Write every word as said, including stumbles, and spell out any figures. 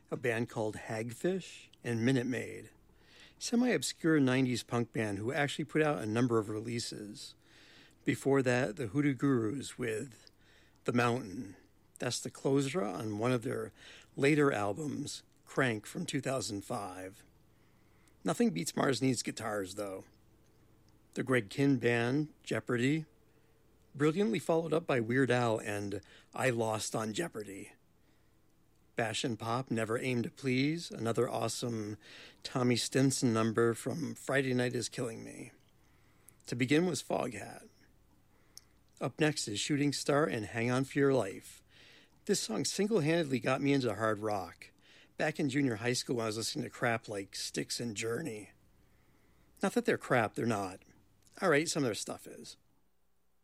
a band called Hagfish, and Minute Maid, semi-obscure nineties punk band who actually put out a number of releases. Before that, the Hoodoo Gurus with The Mountain. That's the closer on one of their later albums, Crank from two thousand five. Nothing beats Mars Needs Guitars, though. The Greg Kihn Band, Jeopardy, brilliantly followed up by Weird Al and I Lost on Jeopardy. Bash and Pop, Never Aim to Please, another awesome Tommy Stinson number from Friday Night is Killing Me. To begin was Foghat. Up next is Shooting Star and Hang On For Your Life. This song single-handedly got me into hard rock, back in junior high school when I was listening to crap like Styx and Journey. Not that they're crap, they're not. Alright, some of their stuff is.